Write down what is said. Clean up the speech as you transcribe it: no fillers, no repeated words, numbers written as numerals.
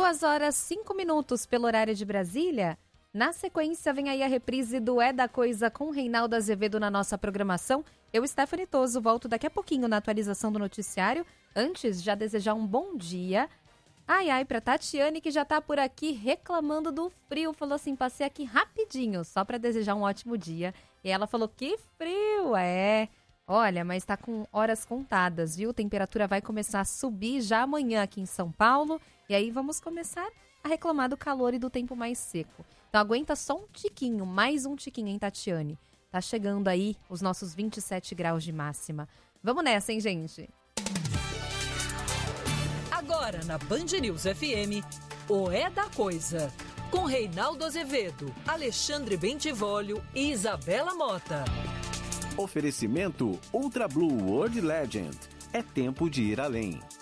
2h05 pelo horário de Brasília. Na sequência, vem aí a reprise do É da Coisa com Reinaldo Azevedo na nossa programação. Eu, Stephanie Toso, volto daqui a pouquinho na atualização do noticiário. Antes, já desejar um bom dia. Pra Tatiane, que já tá por aqui reclamando do frio. Falou assim, passei aqui rapidinho, só pra desejar um ótimo dia. E ela falou, que frio, Olha, mas tá com horas contadas, viu? A temperatura vai começar a subir já amanhã aqui em São Paulo. E aí vamos começar a reclamar do calor e do tempo mais seco. Então aguenta só um tiquinho, mais um tiquinho, hein, Tatiane? Tá chegando aí os nossos 27 graus de máxima. Vamos nessa, hein, gente? Agora na Band News FM, o É da Coisa. Com Reinaldo Azevedo, Alexandre Bentivolio e Isabela Mota. Oferecimento Ultra Blue World Legend. É tempo de ir além.